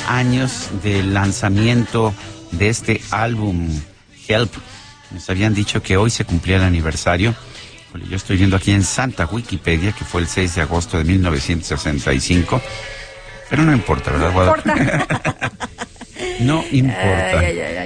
años del lanzamiento de este álbum, Help. Nos habían dicho que hoy se cumplía el aniversario. Yo estoy viendo aquí en Santa Wikipedia que fue el 6 de agosto de 1965. Pero no importa, ¿verdad, Guadalupe? No importa.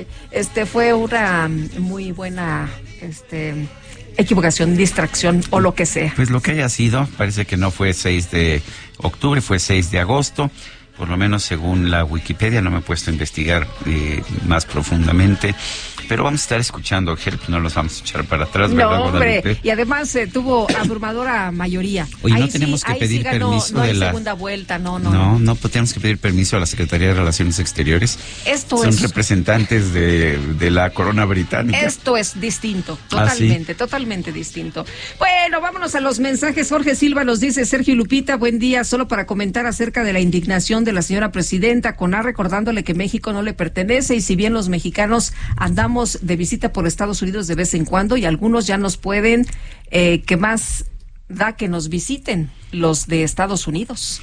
Fue una muy buena equivocación, distracción o lo que sea. Pues lo que haya sido, parece que no fue 6 de octubre, fue 6 de agosto. Por lo menos según la Wikipedia, no me he puesto a investigar más profundamente. Pero vamos a estar escuchando Help, no los vamos a echar para atrás, ¿verdad, hombre, Guadalupe? y además tuvo abrumadora mayoría. Oye, no tenemos que pedir permiso no de hay la segunda vuelta, no, tenemos que pedir permiso a la Secretaría de Relaciones Exteriores. Son es representantes de la corona británica. Esto es distinto, totalmente distinto. Bueno, vámonos a los mensajes. Jorge Silva nos dice: Sergio y Lupita, buen día, solo para comentar acerca de la indignación de la señora presidenta Conar, recordándole que México no le pertenece, y si bien los mexicanos andamos de visita por Estados Unidos de vez en cuando y algunos ya nos pueden, ¿qué más da que nos visiten los de Estados Unidos?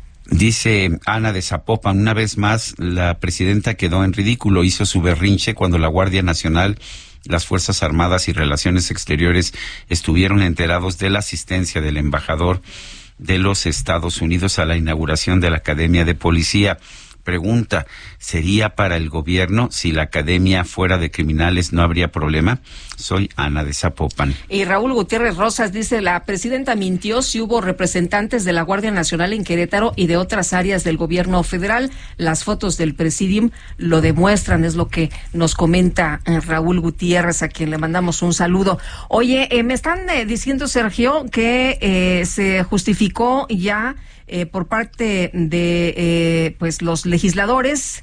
Dice Ana de Zapopan: una vez más la presidenta quedó en ridículo, hizo su berrinche cuando la Guardia Nacional, las Fuerzas Armadas y Relaciones Exteriores estuvieron enterados de la asistencia del embajador de los Estados Unidos a la inauguración de la Academia de Policía. Pregunta: ¿sería para el gobierno? Si la academia fuera de criminales, ¿no habría problema? Soy Ana de Zapopan. Y Raúl Gutiérrez Rosas dice: la presidenta mintió si hubo representantes de la Guardia Nacional en Querétaro y de otras áreas del gobierno federal. Las fotos del presidium lo demuestran, es lo que nos comenta Raúl Gutiérrez, a quien le mandamos un saludo. Oye, me están diciendo, Sergio, que se justificó ya por parte de pues los legisladores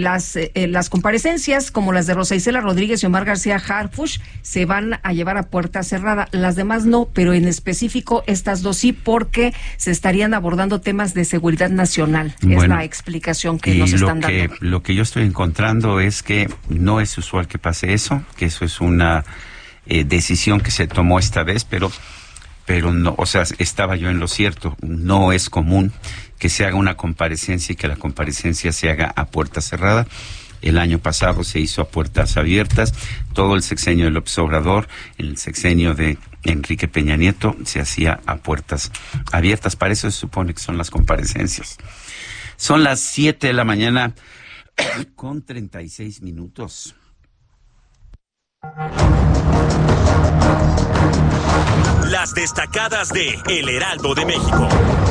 las comparecencias como las de Rosa Isela Rodríguez y Omar García Harfuch se van a llevar a puerta cerrada. Las demás no, pero en específico estas dos sí, porque se estarían abordando temas de seguridad nacional. Bueno, es la explicación que nos están dando. Lo que yo estoy encontrando es que no es usual que pase eso, que eso es una decisión que se tomó esta vez, pero no, o sea, estaba yo en lo cierto. No es común que se haga una comparecencia y que la comparecencia se haga a puerta cerrada. El año pasado se hizo a puertas abiertas. Todo el sexenio de López Obrador, el sexenio de Enrique Peña Nieto, se hacía a puertas abiertas. Para eso se supone que son las comparecencias. Son las 7 de la mañana con 36 minutos. Las destacadas de El Heraldo de México.